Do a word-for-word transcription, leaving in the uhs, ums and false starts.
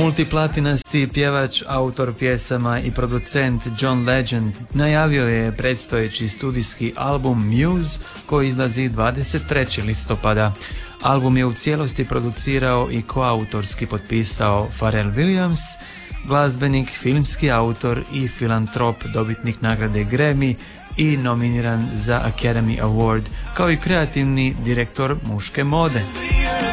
Multiplatinasti pjevač, autor pjesama i producent John Legend najavio je predstojeći studijski album Muse koji izlazi dvadeset trećeg listopada. Album je u cijelosti producirao i koautorski potpisao Pharrell Williams, glazbenik, filmski autor i filantrop, dobitnik nagrade Grammy i nominiran za Academy Award, kao i kreativni direktor muške mode.